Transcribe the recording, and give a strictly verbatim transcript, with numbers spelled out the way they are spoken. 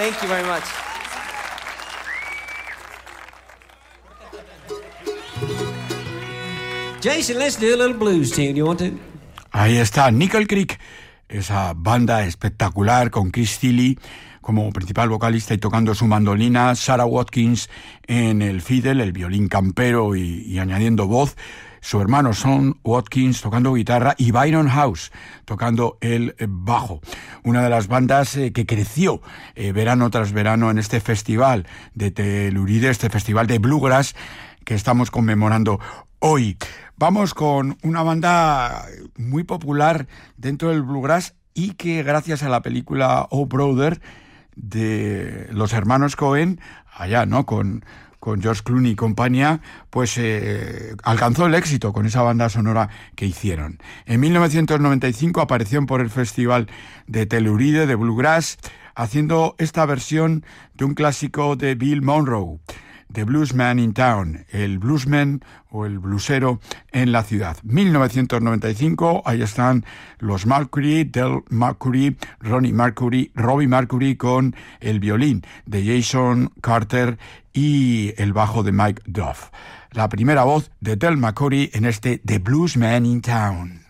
Thank you very much. Jason, let's do a little blues tune. You want to? Ahí está Nickel Creek, esa banda espectacular con Chris Thile como principal vocalista y tocando su mandolina, Sarah Watkins en el fiddle, el violín campero y, y añadiendo voz, su hermano Son Watkins tocando guitarra y Byron House tocando el bajo. Una de las bandas eh, que creció eh, verano tras verano en este festival de Telluride, este festival de Bluegrass que estamos conmemorando hoy. Vamos con una banda muy popular dentro del Bluegrass y que gracias a la película Oh Brother de los hermanos Coen, allá, ¿no?, con, con George Clooney y compañía, pues eh, alcanzó el éxito con esa banda sonora que hicieron. En mil novecientos noventa y cinco aparecieron por el Festival de Telluride de Bluegrass haciendo esta versión de un clásico de Bill Monroe, The Bluesman in Town, el bluesman o el bluesero en la ciudad. mil novecientos noventa y cinco, ahí están los Mercury, Del Mercury, Ronnie Mercury, Robbie Mercury con el violín de Jason Carter y el bajo de Mike Duff. La primera voz de Del Mercury en este The Bluesman in Town.